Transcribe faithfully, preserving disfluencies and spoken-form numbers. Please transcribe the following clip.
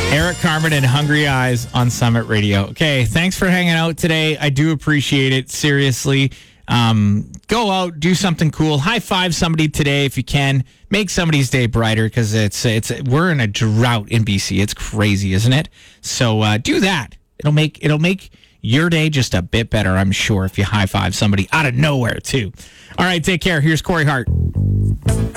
Eric Carmen and Hungry Eyes on Summit Radio. Okay, thanks for hanging out today. I do appreciate it. Seriously. Um, go out, do something cool. High five somebody today if you can. Make somebody's day brighter because it's it's we're in a drought in B C. It's crazy, isn't it? So uh, do that. It'll make it'll make your day just a bit better, I'm sure, if you high five somebody out of nowhere too. All right, take care. Here's Corey Hart.